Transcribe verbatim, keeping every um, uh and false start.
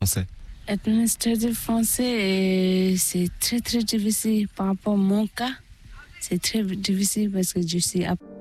français? Administratif français, c'est très très difficile par rapport à mon cas. C'est très difficile parce que je suis